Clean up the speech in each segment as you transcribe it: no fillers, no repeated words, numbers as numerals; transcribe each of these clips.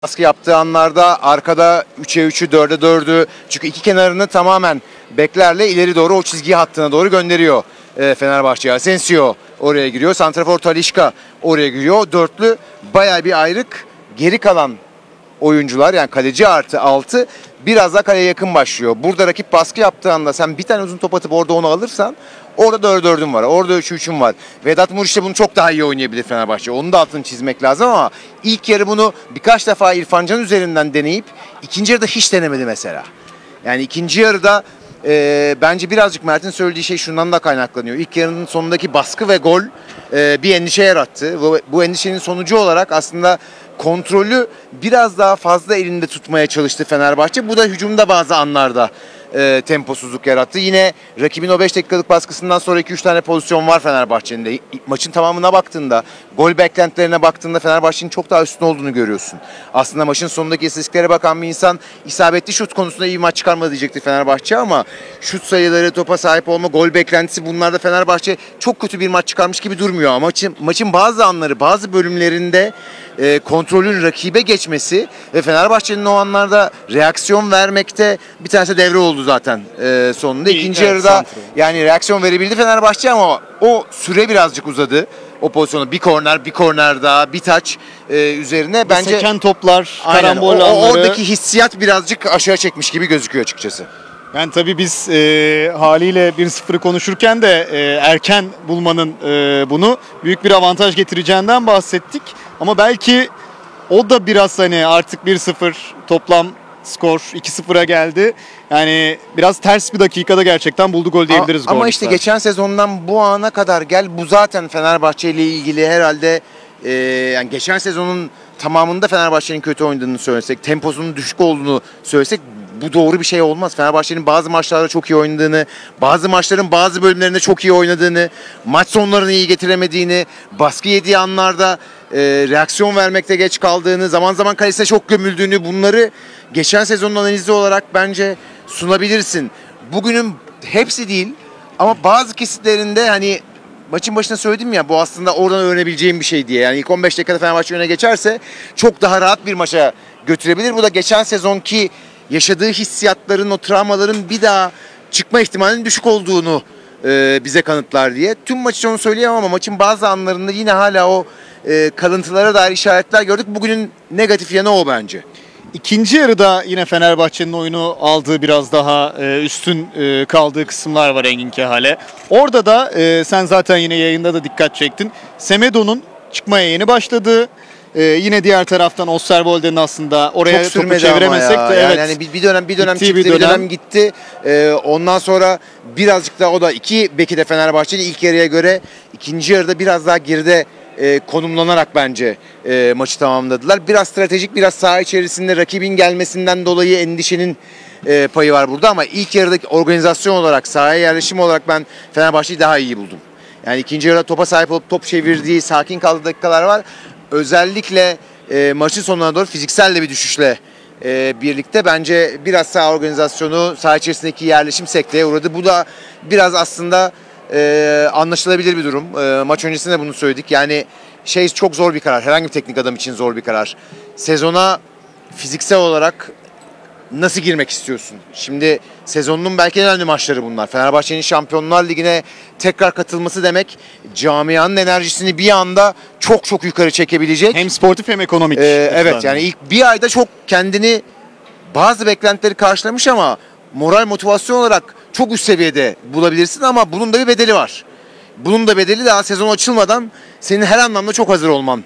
baskı yaptığı anlarda arkada 3'e 3'ü 4'e 4'ü çünkü iki kenarını tamamen beklerle ileri doğru o çizgi hattına doğru gönderiyor Fenerbahçe. Asensio oraya giriyor. Santrafor Talisca oraya giriyor. Dörtlü bayağı bir ayrık. Geri kalan oyuncular yani kaleci artı 6 biraz daha kaleye yakın başlıyor. Burada rakip baskı yaptığı anda sen bir tane uzun top atıp orada onu alırsan orada 4-4'ün var. Orada 3-3'ün var. Vedat Muriç de bunu çok daha iyi oynayabilir Fenerbahçe. Onun da altını çizmek lazım ama ilk yarı bunu birkaç defa İrfan Can üzerinden deneyip ikinci yarıda hiç denemedi mesela. Yani ikinci yarıda bence birazcık Mert'in söylediği şey şundan da kaynaklanıyor. İlk yarının sonundaki baskı ve gol bir endişe yarattı. Bu endişenin sonucu olarak aslında kontrolü biraz daha fazla elinde tutmaya çalıştı Fenerbahçe. Bu da hücumda bazı anlarda temposuzluk yarattı. Yine rakibin o 5 dakikalık baskısından sonra 2-3 tane pozisyon var Fenerbahçe'nin de. Maçın tamamına baktığında, gol beklentilerine baktığında Fenerbahçe'nin çok daha üstün olduğunu görüyorsun. Aslında maçın sonundaki istatistiklere bakan bir insan isabetli şut konusunda iyi bir maç çıkarmadı diyecekti Fenerbahçe ama şut sayıları, topa sahip olma, gol beklentisi bunlarda Fenerbahçe çok kötü bir maç çıkarmış gibi durmuyor. Ama maçın bazı anları, bazı bölümlerinde kontrolün rakibe geçmesi ve Fenerbahçe'nin o anlarda reaksiyon vermekte bir tanesi devre oldu zaten sonunda. İkinci yarıda yani reaksiyon verebildi Fenerbahçe ama o süre birazcık uzadı. O pozisyonu bir korner daha, bir taç üzerine bence seken toplar, karambol anları. Oradaki hissiyat birazcık aşağı çekmiş gibi gözüküyor açıkçası. Yani tabii biz haliyle 1-0'ı konuşurken de erken bulmanın bunu büyük bir avantaj getireceğinden bahsettik. Ama belki o da biraz hani artık 1-0 toplam skor 2-0'a geldi. Yani biraz ters bir dakikada gerçekten buldu gol diyebiliriz. Ama işte geçen sezondan bu ana kadar gel bu zaten Fenerbahçe ile ilgili herhalde yani geçen sezonun tamamında Fenerbahçe'nin kötü oynadığını söylesek, temposunun düşük olduğunu söylesek bu doğru bir şey olmaz. Fenerbahçe'nin bazı maçlarda çok iyi oynadığını, bazı maçların bazı bölümlerinde çok iyi oynadığını, maç sonlarını iyi getiremediğini, baskı yediği anlarda reaksiyon vermekte geç kaldığını, zaman zaman kalesine çok gömüldüğünü bunları geçen sezonun analizi olarak bence sunabilirsin. Bugünün hepsi değil ama bazı kesitlerinde hani maçın başında söyledim ya bu aslında oradan öğrenebileceğim bir şey diye. Yani ilk 15 dakikada Fenerbahçe öne geçerse çok daha rahat bir maça götürebilir. Bu da geçen sezonki yaşadığı hissiyatların, o travmaların bir daha çıkma ihtimalinin düşük olduğunu bize kanıtlar diye. Tüm maç için onu söyleyemem ama maçın bazı anlarında yine hala o kalıntılara dair işaretler gördük. Bugünün negatif yanı o bence. İkinci yarıda yine Fenerbahçe'nin oyunu aldığı biraz daha üstün kaldığı kısımlar var Engin Kehal'e. Orada da sen zaten yine yayında da dikkat çektin. Semedo'nun çıkmaya yeni başladığı, yine diğer taraftan Osterwolde'nin aslında oraya topu çeviremesek de evet. Yani bir dönem çıktı, bir dönem gitti. Ondan sonra birazcık daha o da iki beki de Fenerbahçe'nin ilk yarıya göre ikinci yarıda biraz daha geride konumlanarak bence maçı tamamladılar. Biraz stratejik, biraz saha içerisinde rakibin gelmesinden dolayı endişenin payı var burada ama ilk yarıdaki organizasyon olarak, sahaya yerleşim olarak ben Fenerbahçe'yi daha iyi buldum. Yani ikinci yarıda topa sahip olup top çevirdiği, sakin kaldığı dakikalar var. Özellikle maçın sonuna doğru fiziksel de bir düşüşle birlikte bence biraz saha organizasyonu, saha içerisindeki yerleşim sekteye uğradı. Bu da biraz aslında anlaşılabilir bir durum. Maç öncesinde bunu söyledik. Yani çok zor bir karar. Herhangi bir teknik adam için zor bir karar. Sezona fiziksel olarak nasıl girmek istiyorsun? Şimdi sezonun belki en önemli maçları bunlar. Fenerbahçe'nin Şampiyonlar Ligi'ne tekrar katılması demek camianın enerjisini bir anda çok çok yukarı çekebilecek. Hem sportif hem ekonomik. Evet yani ilk bir ayda çok kendini bazı beklentileri karşılamış ama moral motivasyon olarak çok üst seviyede bulabilirsin ama bunun da bir bedeli var. Bunun da bedeli daha sezon açılmadan senin her anlamda çok hazır olman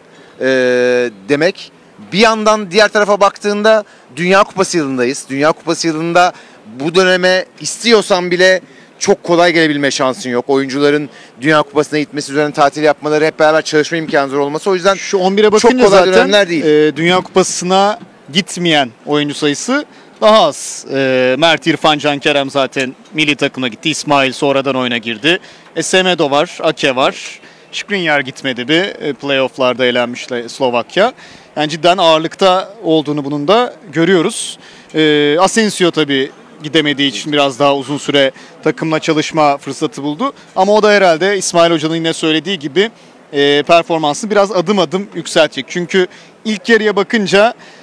demek. Bir yandan diğer tarafa baktığında Dünya Kupası yılındayız. Dünya Kupası yılında bu döneme istiyorsan bile çok kolay gelebilme şansın yok. Oyuncuların Dünya Kupası'na gitmesi, üzerine tatil yapmaları, hep beraber çalışma imkanı zor olması. O yüzden şu 11'e bakınca çok kolay zaten dönemler değil. Dünya Kupası'na gitmeyen oyuncu sayısı daha az. Mert, İrfan Can, Kerem zaten milli takıma gitti. İsmail sonradan oyuna girdi. Semedo var, Ake var. Skriniar gitmedi bir. Playoff'larda elenmiş Slovakya. Yani cidden ağırlıkta olduğunu bunun da görüyoruz. Asensio tabii gidemediği için biraz daha uzun süre takımla çalışma fırsatı buldu. Ama o da herhalde İsmail Hoca'nın yine söylediği gibi performansını biraz adım adım yükseltecek. Çünkü ilk yarıya bakınca